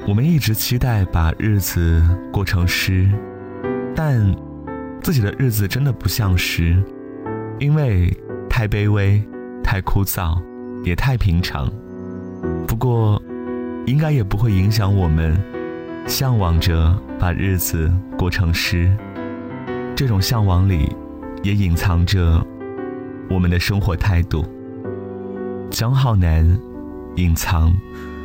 我们一直期待把日子过成诗，但自己的日子真的不像诗，因为太卑微，太枯燥，也太平常。不过应该也不会影响我们向往着把日子过成诗，这种向往里也隐藏着我们的生活态度。张浩南，隐藏